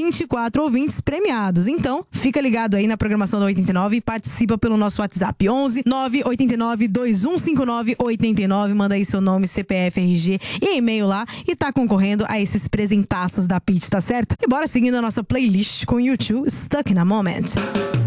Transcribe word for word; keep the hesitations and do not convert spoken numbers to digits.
vinte e quatro ouvintes premiados. Então, fica ligado aí na programação da oitenta e nove e participa pelo nosso WhatsApp onze nove oito nove dois um cinco nove oito nove. Manda aí seu nome, C P F, R G e e-mail lá e tá concorrendo a esses presentaços da Pitty, tá certo? E bora seguindo a nossa playlist com U dois, Stuck in a Moment.